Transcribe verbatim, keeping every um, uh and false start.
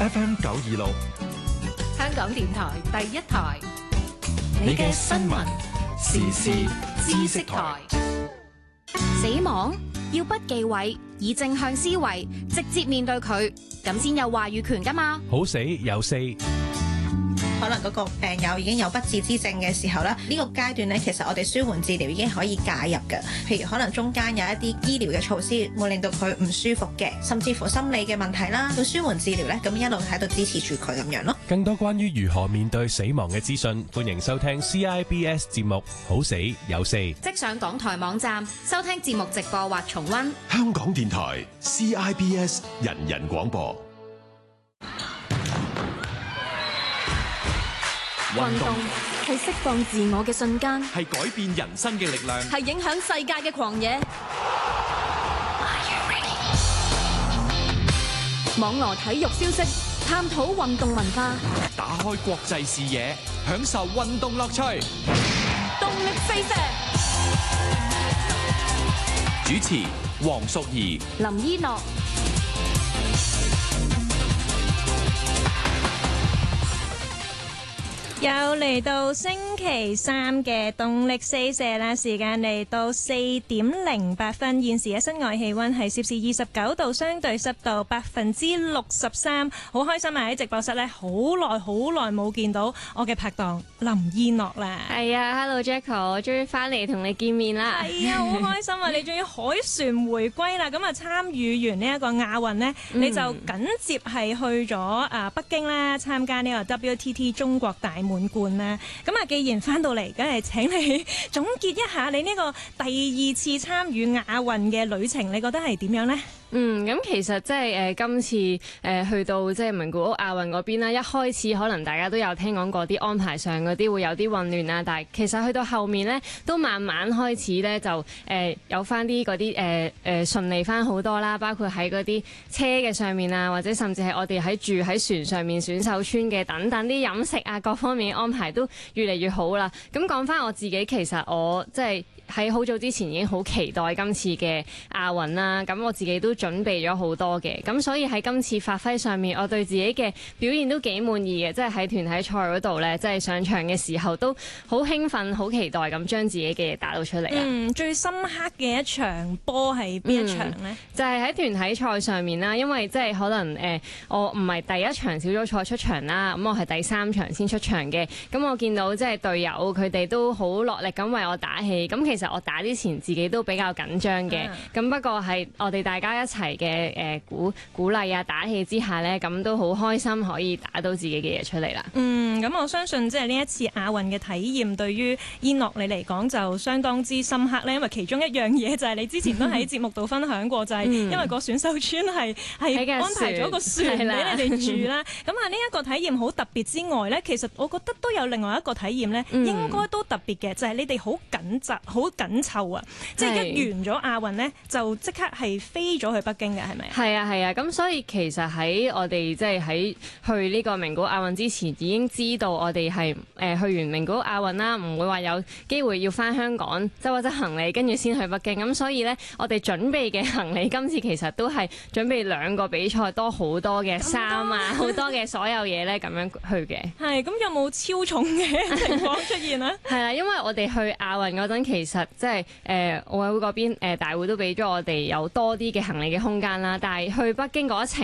F M 九二六， 香港電台第一台， 你嘅新聞時事知識台。 死亡要不忌諱，以正向思維，直接面對佢，咁先有話語權㗎嘛。 好死有四。 可能嗰個病友已經有不治之症嘅時候咧，呢個階段咧，其實我哋舒緩治療已經可以介入嘅。譬如可能中間有一啲醫療嘅措施，會令到佢唔舒服嘅，甚至乎心理嘅問題啦。到舒緩治療咧，咁一路喺度支持住佢咁樣咯。 更多關於如何面對死亡嘅資訊，歡迎收聽 C I B S 節目《好死有四》， 即上港台網站收聽節目直播或重溫。 香港電台 C I B S 人人廣播。 運動係釋放自我嘅瞬間， 係改變人生嘅力量， 係影響世界嘅狂野。網羅體育消息，探討運動文化， 打開國際視野，享受運動樂趣。 動力四射。 主持黃淑儀、 林依諾。 又嚟到星期三嘅動力四射啦，時間嚟到四點零八分，現時嘅室外氣溫係攝氏二十九度，相對濕度百分之六十三。好開心啊！喺直播室呢，好耐好耐冇見到我嘅拍檔林依諾啦。 係啊 ，Hello Jacko， 我終於翻嚟同你見面啦。 係啊，好開心啊！你仲要凱旋回歸啦，咁啊參與完呢一個亞運呢，嗯、你就緊接係去咗啊北京啦，參加呢個 W T T 中國大滿貫啦。咁啊，既然翻到嚟，梗係請你總結一下你呢個第二次參與亞運嘅旅程，你覺得係點樣呢？ 嗯，咁其實即係誒今次誒、呃、去到即係名古屋亞運嗰邊啦，一開始可能大家都有聽講過啲安排上嗰啲會有啲混亂啊，但係其實去到後面咧，都慢慢開始咧就誒、呃、有翻啲嗰啲誒誒順利翻好多啦，包括喺嗰啲車嘅上面啊，或者甚至係我哋喺住喺船上面選手村嘅等等啲飲食啊各方面嘅安排都越嚟越好啦。咁講翻我自己，其實我即係喺好早之前已經好期待今次嘅亞運啦，咁我自己都準備咗好多嘅，咁所以喺今次發揮上面，我對自己嘅表現都幾滿意嘅，即係喺團體賽嗰度呢，即係上場嘅時候都好興奮、好期待咁將自己嘅嘢打到出嚟啦。 嗯，最深刻嘅一場波係邊一場呢？ 嗯、就係、是、喺團體賽上面啦，因為即係可能誒、呃，我唔係第一場小組賽出場啦，咁我係第三場先出場嘅，咁我見到即係隊友佢哋都好落力咁為我打氣，咁其實其實我打之前自己都比較緊張嘅，咁、嗯、不過係我哋大家一齊嘅誒鼓鼓勵啊打氣之下呢，咁都好開心可以打到自己嘅嘢出嚟啦。 嗯，咁我相信即係呢一次亞運嘅體驗對於依諾你嚟講就相當之深刻呢，因為其中一樣嘢就係你之前都喺節目度分享過，就係因為個選手村係係安排咗個船俾你哋住啦。咁啊呢一個體驗好特別之外呢，其實我覺得都有另外一個體驗呢，嗯、應該都特別嘅，就係、是、你哋好緊集好緊湊啊！即係一完咗亞運呢，就即刻係飛咗去北京嘅，係咪？ 係啊係啊，咁所以其實喺我哋即係喺去呢個名古屋亞運之前，已經知道我哋係誒去完名古屋亞運啦，唔會話有機會要翻香港執一執行李，跟住先去北京。咁所以呢，我哋準備嘅行李今次其實都係準備兩個比賽多好多嘅衫啊，好多嘅所有嘢呢咁樣去嘅。 係，咁有冇超重嘅情況出現啊？ 係啊，因為我哋去亞運嗰陣，其實即係誒奧委會嗰邊誒大會都俾咗我哋有多啲嘅行李嘅空間啦，但係去北京嗰一程